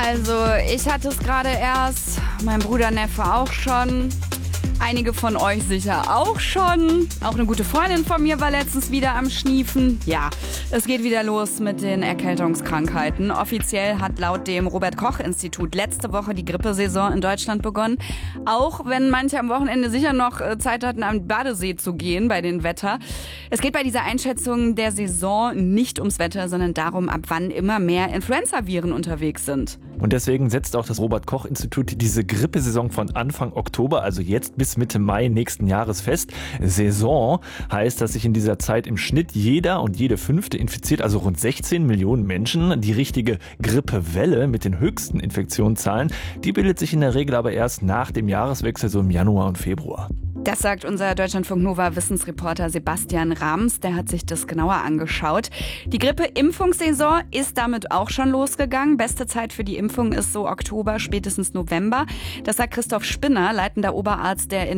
Also, ich hatte es gerade erst, mein Bruder Neffe auch schon, einige von euch sicher auch schon. Auch eine gute Freundin von mir war letztens wieder am Schniefen. Ja, es geht wieder los mit den Erkältungskrankheiten. Offiziell hat laut dem Robert-Koch-Institut letzte Woche die Grippesaison in Deutschland begonnen. Auch wenn manche am Wochenende sicher noch Zeit hatten, am Badesee zu gehen bei dem Wetter. Es geht bei dieser Einschätzung der Saison nicht ums Wetter, sondern darum, ab wann immer mehr Influenza-Viren unterwegs sind. Und deswegen setzt auch das Robert-Koch-Institut diese Grippesaison von Anfang Oktober, also jetzt bis Mitte Mai nächsten Jahres fest. Saison heißt, dass sich in dieser Zeit im Schnitt jeder und jede Fünfte infiziert, also rund 16 Millionen Menschen. Die richtige Grippewelle mit den höchsten Infektionszahlen, die bildet sich in der Regel aber erst nach dem Jahreswechsel, so im Januar und Februar. Das sagt unser Deutschlandfunk-Nova-Wissensreporter Sebastian Rams. Der hat sich das genauer angeschaut. Die Grippe-Impfungssaison ist damit auch schon losgegangen. Beste Zeit für die Impfung ist so Oktober, spätestens November. Das sagt Christoph Spinner, leitender Oberarzt der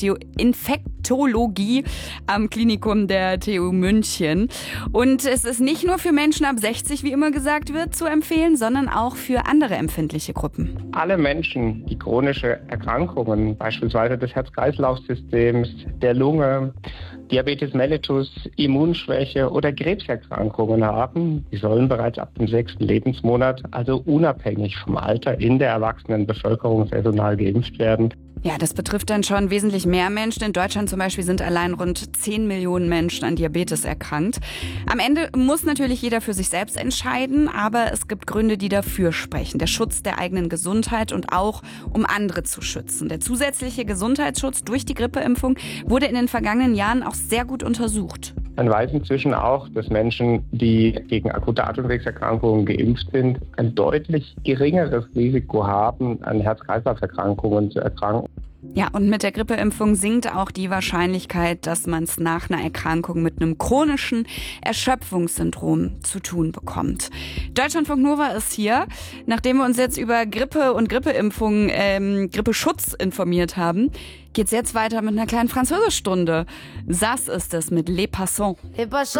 Infektologie am Klinikum der TU München. Und es ist nicht nur für Menschen ab 60, wie immer gesagt wird, zu empfehlen, sondern auch für andere empfindliche Gruppen. Alle Menschen, die chronische Erkrankungen, beispielsweise des Herz-Kreislauf-Systems, der Lunge, Diabetes mellitus, Immunschwäche oder Krebserkrankungen haben, die sollen bereits ab dem 6. Lebensmonat, also unabhängig vom Alter, in der erwachsenen Bevölkerung saisonal geimpft werden. Ja, das betrifft dann schon wesentlich mehr Menschen. In Deutschland zum Beispiel sind allein rund 10 Millionen Menschen an Diabetes erkrankt. Am Ende muss natürlich jeder für sich selbst entscheiden, aber es gibt Gründe, die dafür sprechen. Der Schutz der eigenen Gesundheit und auch, um andere zu schützen. Der zusätzliche Gesundheitsschutz durch die Grippeimpfung wurde in den vergangenen Jahren auch sehr gut untersucht. Man weiß inzwischen auch, dass Menschen, die gegen akute Atemwegserkrankungen geimpft sind, ein deutlich geringeres Risiko haben, an Herz-Kreislauf-Erkrankungen zu erkranken. Ja, und mit der Grippeimpfung sinkt auch die Wahrscheinlichkeit, dass man es nach einer Erkrankung mit einem chronischen Erschöpfungssyndrom zu tun bekommt. Deutschlandfunk Nova ist hier. Nachdem wir uns jetzt über Grippe und Grippeimpfung, Grippeschutz informiert haben, geht's jetzt weiter mit einer kleinen Französischstunde. Sass ist es mit Les Passants.